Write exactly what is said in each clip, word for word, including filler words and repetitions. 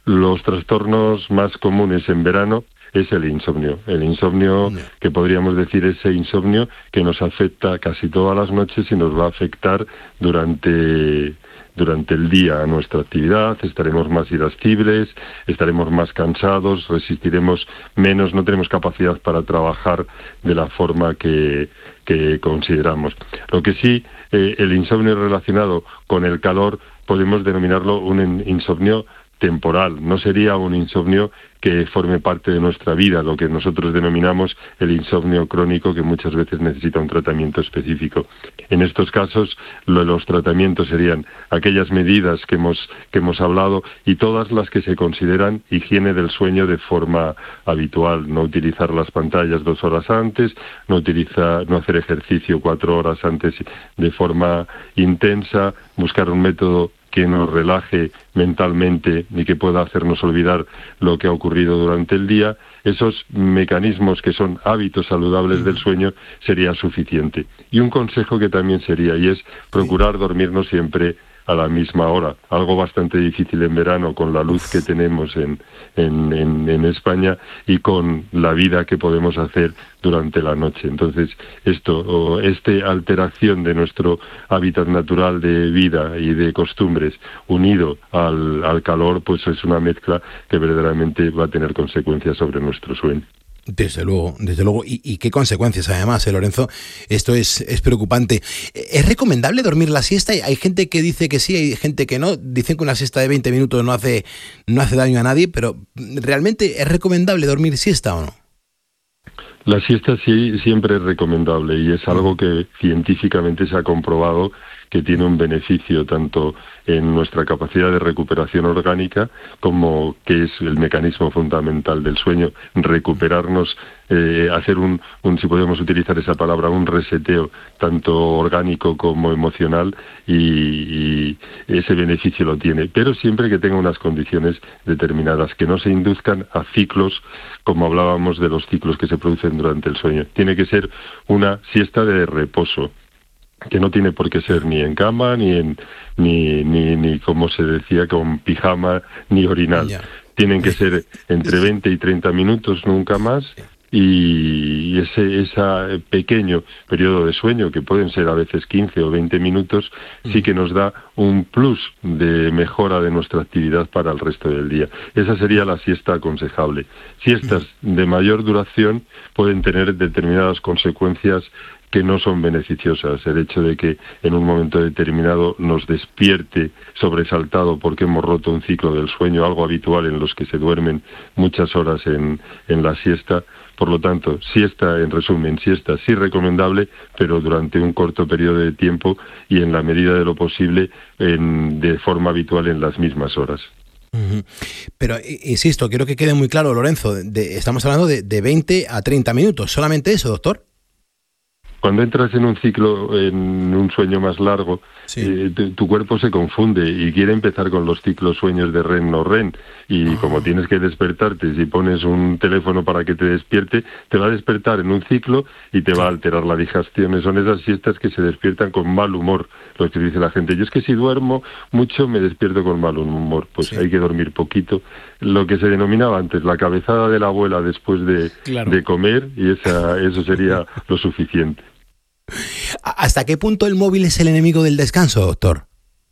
Los trastornos más comunes en verano es el insomnio. El insomnio, no. que podríamos decir ese insomnio que nos afecta casi todas las noches y nos va a afectar durante, durante el día a nuestra actividad. Estaremos más irascibles, estaremos más cansados, resistiremos menos, no tenemos capacidad para trabajar de la forma que, que consideramos. Lo que sí, eh, el insomnio relacionado con el calor podemos denominarlo un insomnio temporal, no sería un insomnio que forme parte de nuestra vida, lo que nosotros denominamos el insomnio crónico, que muchas veces necesita un tratamiento específico. En estos casos, lo de los tratamientos serían aquellas medidas que hemos que hemos hablado y todas las que se consideran higiene del sueño de forma habitual, no utilizar las pantallas dos horas antes, no utilizar, no hacer ejercicio cuatro horas antes de forma intensa, buscar un método que nos relaje mentalmente y que pueda hacernos olvidar lo que ha ocurrido durante el día. Esos mecanismos que son hábitos saludables del sueño sería suficiente. Y un consejo que también sería, y es procurar dormirnos siempre a la misma hora, algo bastante difícil en verano con la luz que tenemos en, en, en, en España y con la vida que podemos hacer durante la noche. Entonces, esto, o esta alteración de nuestro hábitat natural de vida y de costumbres unido al, al calor, pues es una mezcla que verdaderamente va a tener consecuencias sobre nuestro sueño. Desde luego, desde luego. ¿Y, y qué consecuencias además, eh, Lorenzo? Esto es, es preocupante. ¿Es recomendable dormir la siesta? Hay gente que dice que sí, hay gente que no. Dicen que una siesta de veinte minutos no hace, no hace daño a nadie, pero ¿realmente es recomendable dormir siesta o no? La siesta sí siempre es recomendable y es algo que científicamente se ha comprobado que tiene un beneficio tanto en nuestra capacidad de recuperación orgánica como que es el mecanismo fundamental del sueño, recuperarnos, eh, hacer un, un, si podemos utilizar esa palabra, un reseteo tanto orgánico como emocional y, y ese beneficio lo tiene, pero siempre que tenga unas condiciones determinadas, que no se induzcan a ciclos como hablábamos de los ciclos que se producen durante el sueño. Tiene que ser una siesta de reposo, que no tiene por qué ser ni en cama, ni en ni ni ni como se decía, con pijama, ni orinal. Yeah. Tienen que ser entre veinte y treinta minutos, nunca más, y ese ese pequeño periodo de sueño, que pueden ser a veces quince o veinte minutos, sí que nos da un plus de mejora de nuestra actividad para el resto del día. Esa sería la siesta aconsejable. Siestas de mayor duración pueden tener determinadas consecuencias que no son beneficiosas. El hecho de que en un momento determinado nos despierte sobresaltado porque hemos roto un ciclo del sueño, algo habitual en los que se duermen muchas horas en, en la siesta. Por lo tanto, siesta, en resumen, siesta sí recomendable, pero durante un corto periodo de tiempo y en la medida de lo posible en, de forma habitual en las mismas horas. Pero, insisto, quiero que quede muy claro, Lorenzo, de, estamos hablando de, de veinte a treinta minutos, ¿solamente eso, doctor? Cuando entras en un ciclo, en un sueño más largo, sí. eh, tu, tu cuerpo se confunde y quiere empezar con los ciclos sueños de REM no REM. Y ah. como tienes que despertarte, si pones un teléfono para que te despierte, te va a despertar en un ciclo y te sí. va a alterar la digestión. Son esas siestas que se despiertan con mal humor, lo que dice la gente. Yo es que si duermo mucho me despierto con mal humor. Pues sí. hay que dormir poquito. Lo que se denominaba antes la cabezada de la abuela después de, claro. de comer, y esa, eso sería lo suficiente. ¿Hasta qué punto el móvil es el enemigo del descanso, doctor?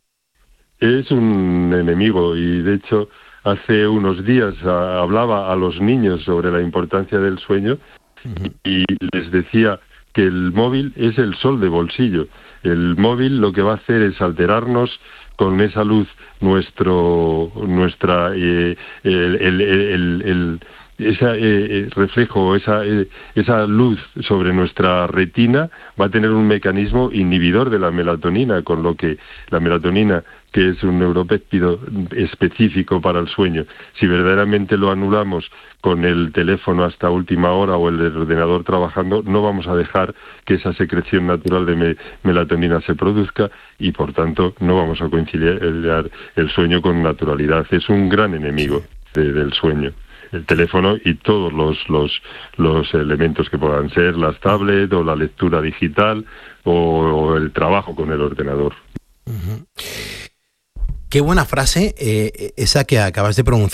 Es un enemigo y, de hecho, hace unos días a, hablaba a los niños sobre la importancia del sueño uh-huh. y les decía que el móvil es el sol de bolsillo. El móvil lo que va a hacer es alterarnos con esa luz nuestro nuestra eh, el, el, el, el ese eh, reflejo, esa eh, esa luz sobre nuestra retina va a tener un mecanismo inhibidor de la melatonina, con lo que la melatonina, que es un neuropéptido específico para el sueño, si verdaderamente lo anulamos con el teléfono hasta última hora o el ordenador trabajando, no vamos a dejar que esa secreción natural de me- melatonina se produzca y, por tanto, no vamos a conciliar el sueño con naturalidad. Es un gran enemigo de, del sueño, el teléfono y todos los, los, los elementos que puedan ser, las tablets o la lectura digital o, o el trabajo con el ordenador. Uh-huh. Qué buena frase eh, esa que acabas de pronunciar.